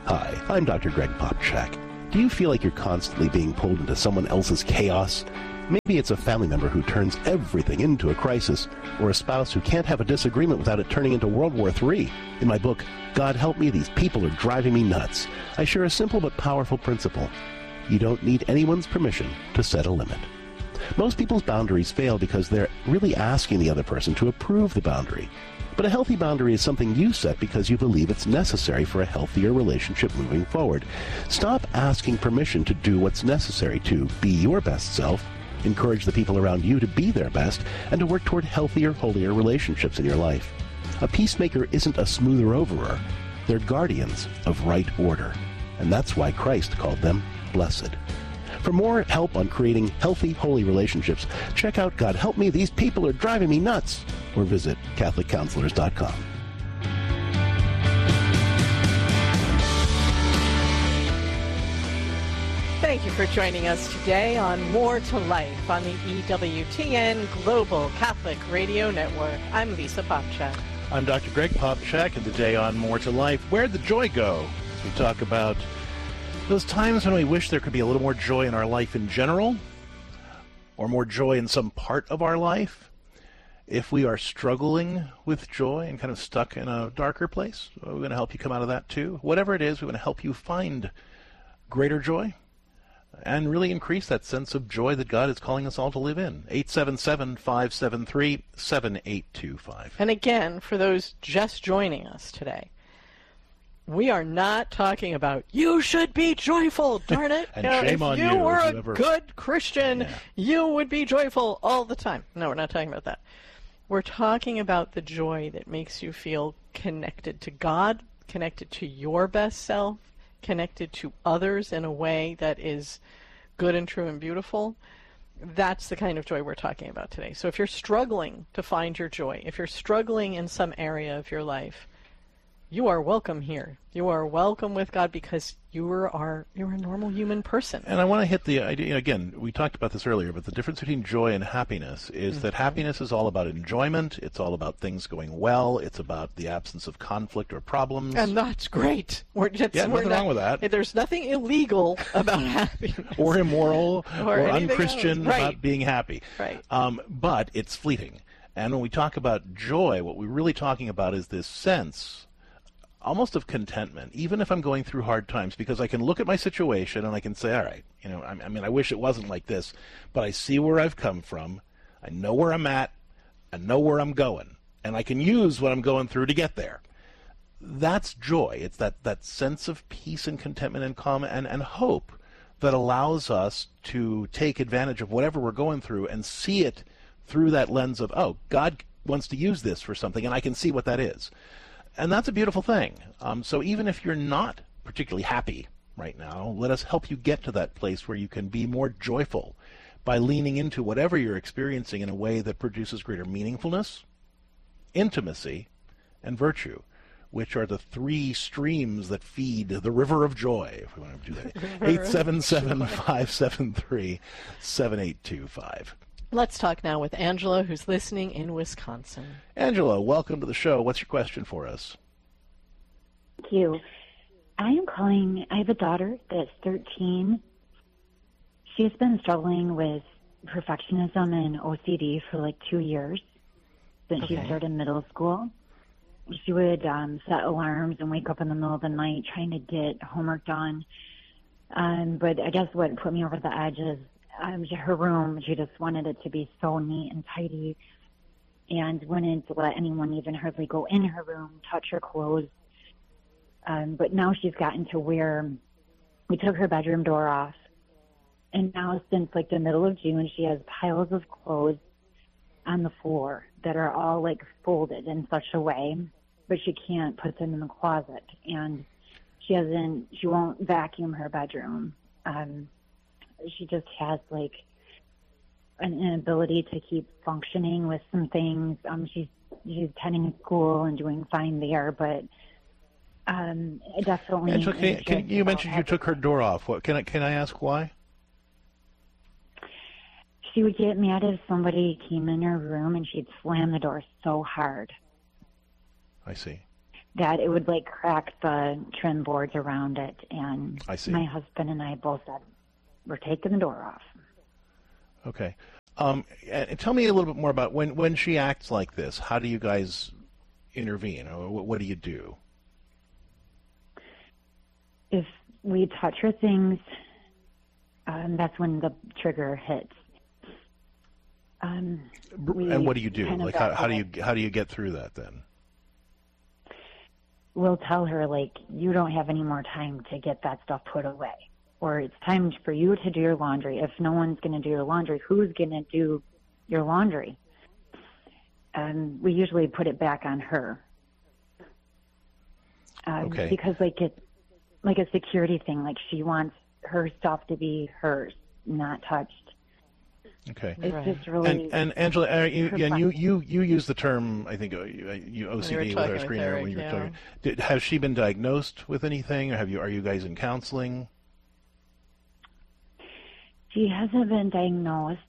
Hi, I'm Dr. Greg Popchak. Do you feel like you're constantly being pulled into someone else's chaos? Maybe it's a family member who turns everything into a crisis, or a spouse who can't have a disagreement without it turning into World War III. In my book, God Help Me, These People Are Driving Me Nuts, I share a simple but powerful principle. You don't need anyone's permission to set a limit. Most people's boundaries fail because they're really asking the other person to approve the boundary. But a healthy boundary is something you set because you believe it's necessary for a healthier relationship moving forward. Stop asking permission to do what's necessary to be your best self, encourage the people around you to be their best, and to work toward healthier, holier relationships in your life. A peacemaker isn't a smoother overer. They're guardians of right order. And that's why Christ called them blessed. For more help on creating healthy, holy relationships, check out God Help Me, These People Are Driving Me Nuts, or visit CatholicCounselors.com. Thank you for joining us today on More to Life on the EWTN Global Catholic Radio Network. I'm Lisa Popchak. I'm Dr. Greg Popchak, and today on More to Life, where'd the joy go? We talk about those times when we wish there could be a little more joy in our life in general, or more joy in some part of our life. If we are struggling with joy and kind of stuck in a darker place, we're going to help you come out of that too. Whatever it is, we want to help you find greater joy and really increase that sense of joy that God is calling us all to live in. 877-573-7825. And again, for those just joining us today, we are not talking about, you should be joyful, darn it. And shame on you. If you were a good Christian, you would be joyful all the time. No, we're not talking about that. We're talking about the joy that makes you feel connected to God, connected to your best self, connected to others in a way that is good and true and beautiful. That's the kind of joy we're talking about today. So if you're struggling to find your joy, if you're struggling in some area of your life, you are welcome here. You are welcome with God because you're a normal human person. And I want to hit the idea, again, we talked about this earlier, but the difference between joy and happiness is that happiness is all about enjoyment. It's all about things going well. It's about the absence of conflict or problems. And that's great. Nothing wrong with that. There's nothing illegal about happiness. Or immoral or unchristian about being happy. Right. But it's fleeting. And when we talk about joy, what we're really talking about is this sense almost of contentment, even if I'm going through hard times, because I can look at my situation and I can say, all right, I wish it wasn't like this, but I see where I've come from, I know where I'm at, I know where I'm going, and I can use what I'm going through to get there. That's joy. It's that sense of peace and contentment and calm and hope that allows us to take advantage of whatever we're going through and see it through that lens of, oh, God wants to use this for something, and I can see what that is. And that's a beautiful thing. So even if you're not particularly happy right now, let us help you get to that place where you can be more joyful by leaning into whatever you're experiencing in a way that produces greater meaningfulness, intimacy, and virtue, which are the three streams that feed the river of joy, if we want to do that. 877-573-7825. Let's talk now with Angela, who's listening in Wisconsin. Angela, welcome to the show. What's your question for us? Thank you. I am calling. I have a daughter that's 13. She's been struggling with perfectionism and OCD for like 2 years since she started middle school. She would set alarms and wake up in the middle of the night trying to get homework done. But I guess what put me over the edge is her room. She just wanted it to be so neat and tidy and wouldn't let anyone even hardly go in her room, touch her clothes. But now she's gotten to where we took her bedroom door off. And now since like the middle of June, she has piles of clothes on the floor that are all like folded in such a way, but she can't put them in the closet. And she won't vacuum her bedroom. She just has like an inability to keep functioning with some things. She's attending school and doing fine there, but definitely. Angela, you mentioned you took her door off. What can I ask why? She would get mad if somebody came in her room and she'd slam the door so hard. I see. that it would like crack the trim boards around it. And I see. my husband and I both said, we're taking the door off. Okay. And tell me a little bit more about when she acts like this. How do you guys intervene? Or what do you do? If we touch her things, that's when the trigger hits. And what do you do? Like how do you get through that then? We'll tell her, like, you don't have any more time to get that stuff put away. Or it's time for you to do your laundry. If no one's going to do your laundry, who's going to do your laundry? We usually put it back on her. Okay. Because, like, it's like a security thing. Like, she wants her stuff to be hers, not touched. Okay. It's just really... And Angela, you use the term, I think, you OCD with our screener when you were talking. Has she been diagnosed with anything? Or are you guys in counseling? She hasn't been diagnosed.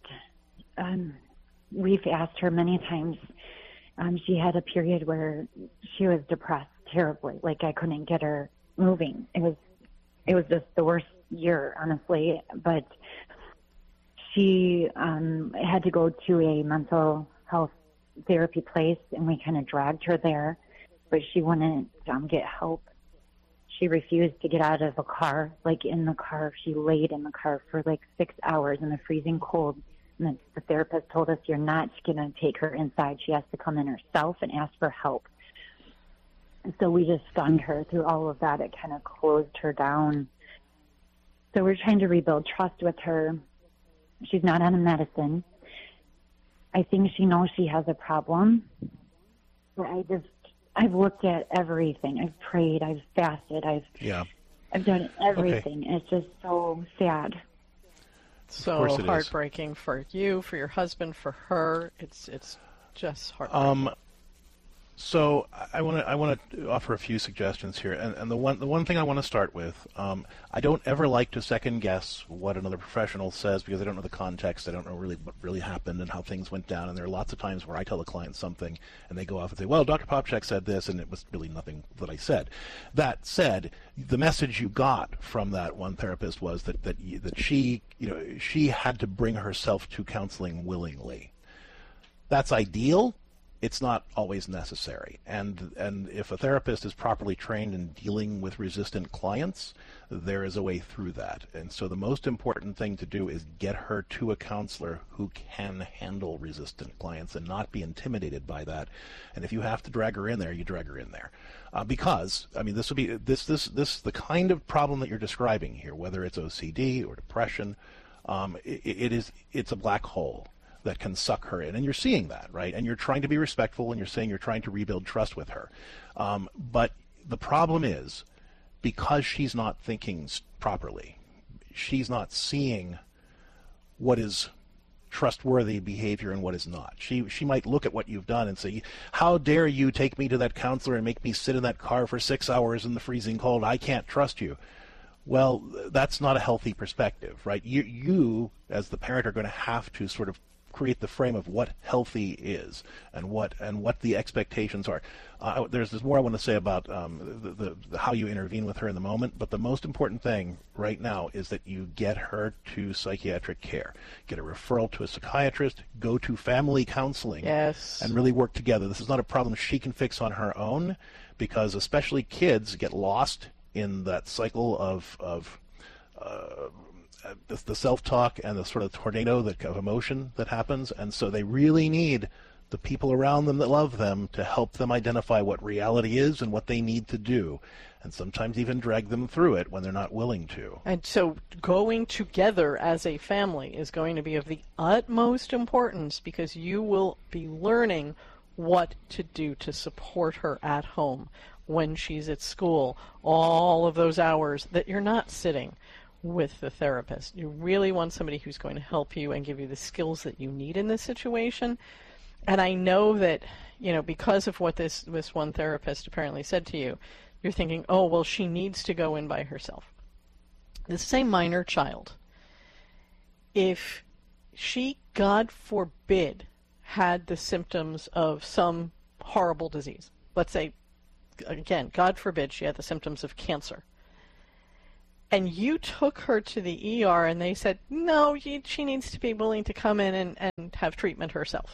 We've asked her many times. She had a period where she was depressed terribly. Like, I couldn't get her moving. It was just the worst year, honestly. But she had to go to a mental health therapy place, and we kind of dragged her there. But she wouldn't get help. She refused to get out of the car. Like, in the car, she laid in the car for like 6 hours in the freezing cold. And the therapist told us, you're not going to take her inside. She has to come in herself and ask for help. And so we just stunned her through all of that. It kind of closed her down. So we're trying to rebuild trust with her. She's not on a medicine. I think she knows she has a problem. But I've looked at everything. I've prayed. I've fasted. I've done everything. Okay. It's just so sad. So heartbreaking for you, for your husband, for her. It's just heartbreaking. So I want to offer a few suggestions here, and the one thing I want to start with, I don't ever like to second guess what another professional says because I don't know the context. I don't know really what really happened and how things went down. And there are lots of times where I tell a client something and they go off and say, "Well, Dr. Popcak said this," and it was really nothing that I said. That said, the message you got from that one therapist was that she had to bring herself to counseling willingly. That's ideal. It's not always necessary. And if a therapist is properly trained in dealing with resistant clients, there is a way through that. And so the most important thing to do is get her to a counselor who can handle resistant clients and not be intimidated by that. And if you have to drag her in there, you drag her in there. Because, I mean, this would be the kind of problem that you're describing here, whether it's OCD or depression, it's a black hole that can suck her in. And you're seeing that, right? And you're trying to be respectful, and you're saying you're trying to rebuild trust with her. But the problem is, because she's not thinking properly, she's not seeing what is trustworthy behavior and what is not. She might look at what you've done and say, "How dare you take me to that counselor and make me sit in that car for 6 hours in the freezing cold? I can't trust you." Well, that's not a healthy perspective, right? You as the parent, are going to have to sort of create the frame of what healthy is and what the expectations are. There's more I want to say about the how you intervene with her in the moment, but the most important thing right now is that you get her to psychiatric care. Get a referral to a psychiatrist, go to family counseling, yes, and really work together. This is not a problem she can fix on her own, because especially kids get lost in that cycle of the self-talk and the sort of tornado of emotion that happens, and so they really need the people around them that love them to help them identify what reality is and what they need to do, and sometimes even drag them through it when they're not willing to. And so going together as a family is going to be of the utmost importance, because you will be learning what to do to support her at home when she's at school, all of those hours that you're not sitting with the therapist. You really want somebody who's going to help you and give you the skills that you need in this situation. And I know that, because of what this one therapist apparently said to you, you're thinking, oh, well, she needs to go in by herself. This is a minor child. If she, God forbid, had the symptoms of some horrible disease, let's say again, God forbid, she had the symptoms of cancer. And you took her to the ER and they said, no, she needs to be willing to come in and have treatment herself.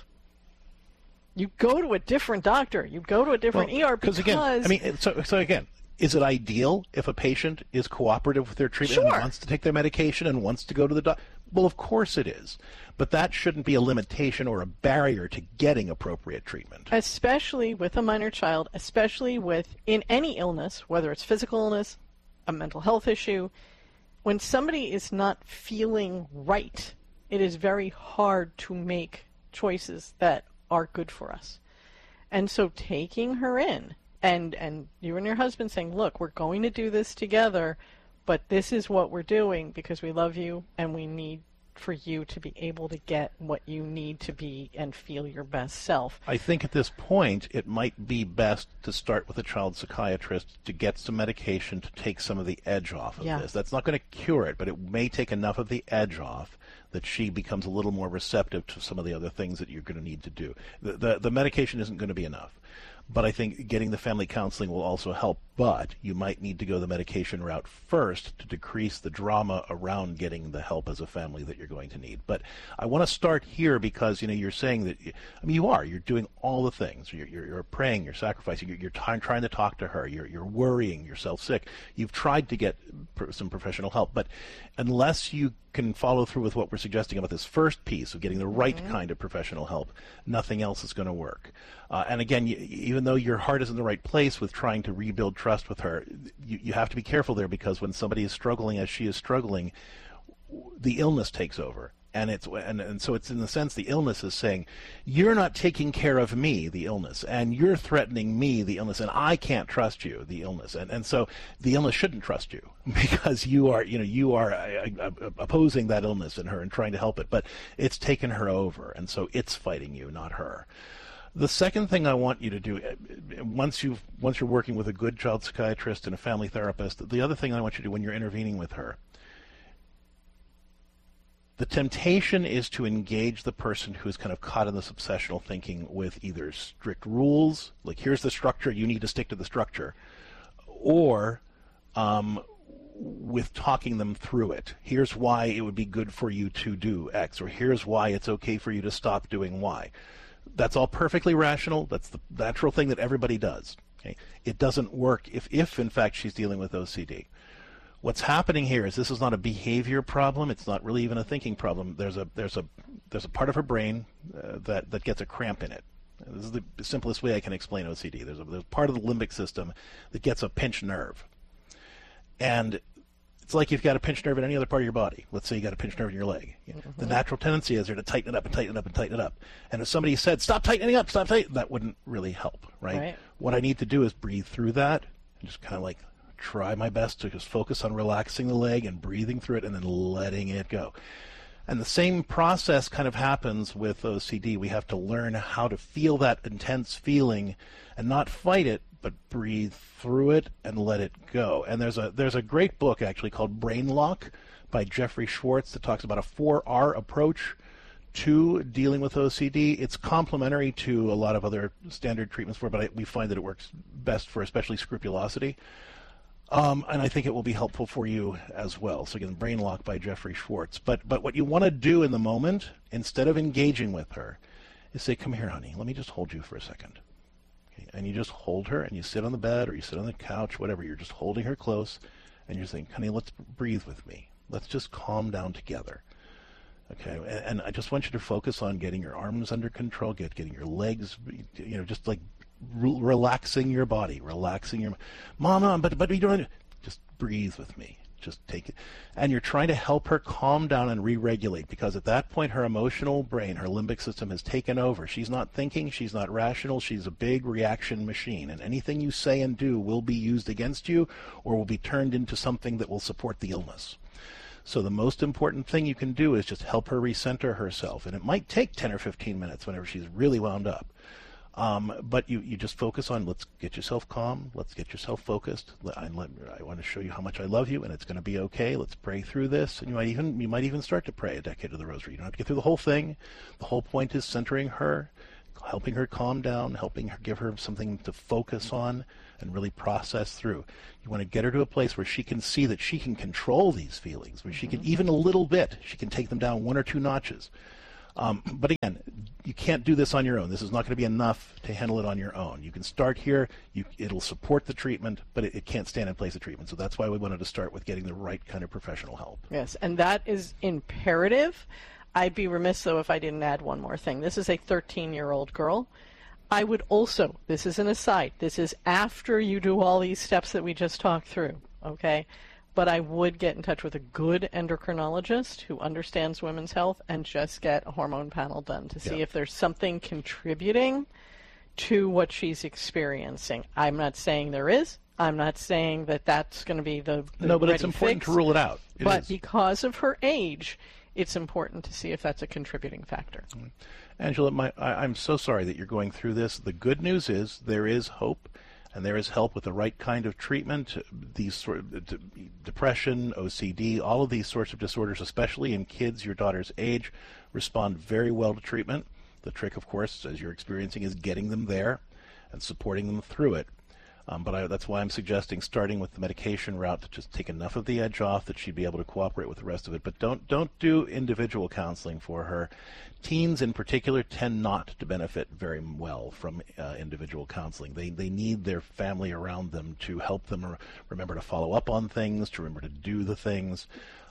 You go to a different doctor. You go to a different ER because... Again, I mean, so again, is it ideal if a patient is cooperative with their treatment and wants to take their medication and wants to go to the doctor? Well, of course it is. But that shouldn't be a limitation or a barrier to getting appropriate treatment. Especially with a minor child, especially in any illness, whether it's physical illness, a mental health issue. When somebody is not feeling right, it is very hard to make choices that are good for us. And so taking her in and you and your husband saying, look, we're going to do this together, but this is what we're doing because we love you and we need for you to be able to get what you need to be and feel your best self. I think at this point it might be best to start with a child psychiatrist to get some medication to take some of the edge off of this. That's not going to cure it, but it may take enough of the edge off that she becomes a little more receptive to some of the other things that you're going to need to do. The medication isn't going to be enough. But I think getting the family counseling will also help. But you might need to go the medication route first to decrease the drama around getting the help as a family that you're going to need. But I want to start here because, you're saying that, you're doing all the things. You're praying, you're sacrificing, you're trying to talk to her, you're worrying yourself sick. You've tried to get some professional help. But unless you can follow through with what we're suggesting about this first piece of getting the right kind of professional help, nothing else is going to work. And again, even though your heart is in the right place with trying to rebuild trust with her, you have to be careful there because when somebody is struggling as she is struggling, the illness takes over. And so it's in the sense the illness is saying, you're not taking care of me, the illness, and you're threatening me, the illness, and I can't trust you, the illness. And so the illness shouldn't trust you because you are opposing that illness in her and trying to help it. But it's taken her over, and so it's fighting you, not her. The second thing I want you to do, once you're working with a good child psychiatrist and a family therapist, the other thing I want you to do when you're intervening with her, the temptation is to engage the person who's kind of caught in this obsessional thinking with either strict rules, like here's the structure, you need to stick to the structure, or with talking them through it. Here's why it would be good for you to do X, or here's why it's okay for you to stop doing Y. That's all perfectly rational. That's the natural thing that everybody does. Okay? It doesn't work if in fact she's dealing with OCD. What's happening here is this is not a behavior problem. It's not really even a thinking problem. There's a part of her brain that gets a cramp in it. This is the simplest way I can explain OCD. There's a part of the limbic system that gets a pinched nerve, and it's like you've got a pinched nerve in any other part of your body. Let's say you got a pinched nerve in your leg. The natural tendency is there to tighten it up and tighten it up and tighten it up. And if somebody said, stop tightening up, that wouldn't really help, right? What I need to do is breathe through that and just kind of like try my best to just focus on relaxing the leg and breathing through it and then letting it go. And the same process kind of happens with OCD. We have to learn how to feel that intense feeling and not fight it, but breathe through it and let it go. And there's a great book actually called Brain Lock by Jeffrey Schwartz that talks about a 4R approach to dealing with OCD. It's complementary to a lot of other standard treatments for it, but we find that it works best for especially scrupulosity. And I think it will be helpful for you as well. So again, Brain Lock by Jeffrey Schwartz. But what you want to do in the moment, instead of engaging with her, is say, come here, honey, let me just hold you for a second. Okay? And you just hold her, and you sit on the bed or you sit on the couch, whatever. You're just holding her close, and you're saying, honey, let's breathe with me. Let's just calm down together. Okay, and I just want you to focus on getting your arms under control, getting your legs, just like relaxing your body, relaxing your mom, but you don't just breathe with me. Just take it, and you're trying to help her calm down and re-regulate, because at that point her emotional brain, her limbic system has taken over. She's not thinking, she's not rational, she's a big reaction machine, and anything you say and do will be used against you or will be turned into something that will support the illness. So the most important thing you can do is just help her recenter herself, and it might take 10 or 15 minutes whenever she's really wound up. But you just focus on, let's get yourself calm, let's get yourself focused. I want to show you how much I love you, and it's going to be okay. Let's pray through this. And you might even start to pray a decade of the Rosary. You don't have to get through the whole thing. The whole point is centering her, helping her calm down, helping her, give her something to focus on and really process through. You want to get her to a place where she can see that she can control these feelings, where she can, even a little bit, she can take them down 1 or 2 notches. But again, you can't do this on your own. This is not going to be enough to handle it on your own. You can start here. It'll support the treatment, but it can't stand in place of treatment. So that's why we wanted to start with getting the right kind of professional help. Yes, and that is imperative. I'd be remiss, though, if I didn't add one more thing. This is a 13-year-old girl. I would also, this is an aside, this is after you do all these steps that we just talked through, okay? But I would get in touch with a good endocrinologist who understands women's health and just get a hormone panel done to see if there's something contributing to what she's experiencing. I'm not saying there is. I'm not saying that that's going to be the no, but it's important to rule it out. But because of her age, it's important to see if that's a contributing factor. Angela, I'm so sorry that you're going through this. The good news is there is hope, and there is help with the right kind of treatment. These sort of depression, OCD, all of these sorts of disorders, especially in kids your daughter's age, respond very well to treatment. The trick, of course, as you're experiencing, is getting them there and supporting them through it. But that's why I'm suggesting starting with the medication route to just take enough of the edge off that she'd be able to cooperate with the rest of it. But don't do individual counseling for her. Teens in particular tend not to benefit very well from individual counseling. They need their family around them to help them remember to follow up on things, to remember to do the things,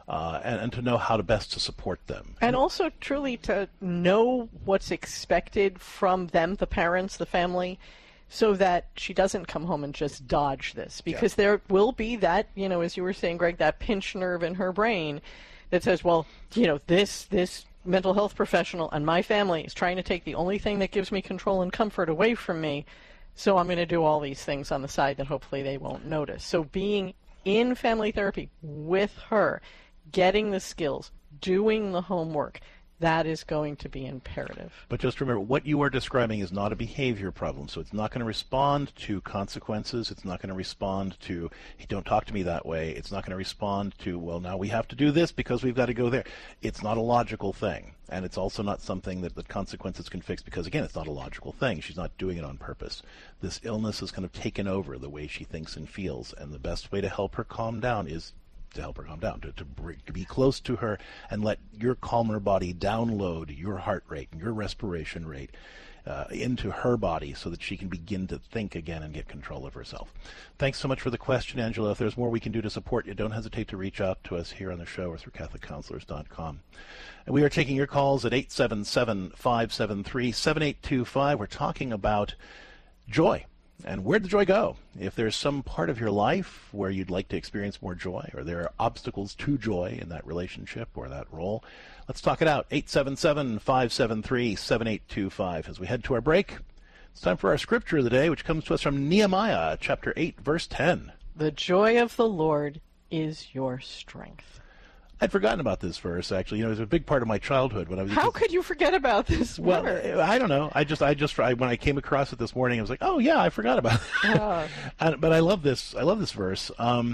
and to know how to best to support them. And also truly to know what's expected from them, the parents, the family, so that she doesn't come home and just dodge this. Because there will be that, as you were saying, Greg, that pinched nerve in her brain that says, well, this mental health professional and my family is trying to take the only thing that gives me control and comfort away from me, so I'm going to do all these things on the side that hopefully they won't notice. So being in family therapy with her, getting the skills, doing the homework, that is going to be imperative. But just remember, what you are describing is not a behavior problem, so it's not going to respond to consequences. It's not going to respond to, hey, don't talk to me that way. It's not going to respond to, well, now we have to do this because we've got to go there. It's not a logical thing, and it's also not something that the consequences can fix because, again, it's not a logical thing. She's not doing it on purpose. This illness has kind of taken over the way she thinks and feels, and the best way to help her calm down is to help her calm down, to be close to her and let your calmer body download your heart rate and your respiration rate into her body so that she can begin to think again and get control of herself. Thanks so much for the question, Angela. If there's more we can do to support you, don't hesitate to reach out to us here on the show or through CatholicCounselors.com. And we are taking your calls at 877-573-7825. We're talking about joy. And where'd the joy go? If there's some part of your life where you'd like to experience more joy, or there are obstacles to joy in that relationship or that role, let's talk it out. 877-573-7825. As we head to our break, it's time for our scripture of the day, which comes to us from Nehemiah, chapter 8, verse 10. The joy of the Lord is your strength. I'd forgotten about this verse, actually. It was a big part of my childhood when I was. How could you forget about this Well, word? I don't know. I just when I came across it this morning, I was like, oh yeah, I forgot about it. But I love this. I love this verse.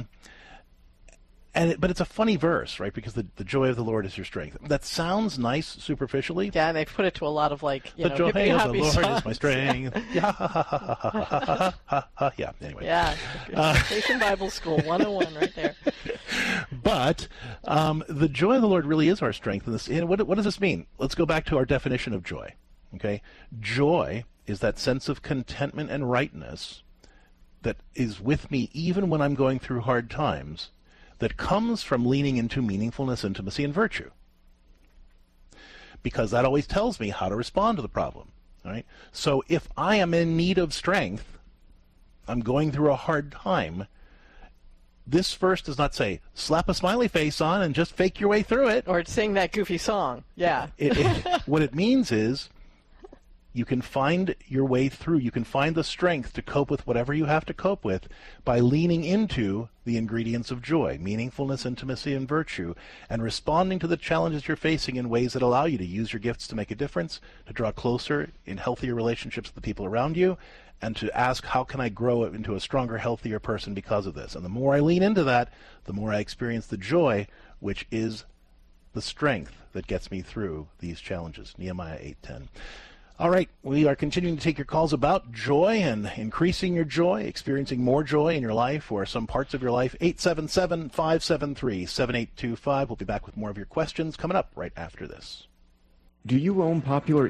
But it's a funny verse, right? Because the joy of the Lord is your strength. That sounds nice superficially. Yeah, and they put it to a lot of the joy of the Lord songs. is my strength. Yeah. Yeah. Anyway. Yeah. Vacation Bible School 101 right there. But the joy of the Lord really is our strength. And what does this mean? Let's go back to our definition of joy. Okay, joy is that sense of contentment and rightness that is with me even when I'm going through hard times, that comes from leaning into meaningfulness, intimacy, and virtue. Because that always tells me how to respond to the problem. Right? So if I am in need of strength, I'm going through a hard time, this verse does not say, slap a smiley face on and just fake your way through it. Or sing that goofy song. Yeah. What it means is, you can find your way through. You can find the strength to cope with whatever you have to cope with by leaning into the ingredients of joy, meaningfulness, intimacy, and virtue, and responding to the challenges you're facing in ways that allow you to use your gifts to make a difference, to draw closer in healthier relationships with the people around you, and to ask, how can I grow into a stronger, healthier person because of this? And the more I lean into that, the more I experience the joy, which is the strength that gets me through these challenges. Nehemiah 8:10. All right, we are continuing to take your calls about joy and increasing your joy, experiencing more joy in your life or some parts of your life. 877-573-7825. We'll be back with more of your questions coming up right after this. Do you own popular